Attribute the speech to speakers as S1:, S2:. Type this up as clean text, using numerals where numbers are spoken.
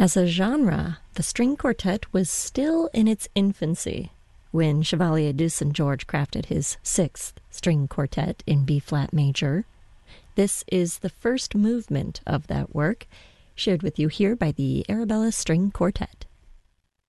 S1: As a genre, the string quartet was still in its infancy when Chevalier de St. George crafted his sixth string quartet in B-flat major. This is the first movement of that work, shared with you here by the Arabella String Quartet.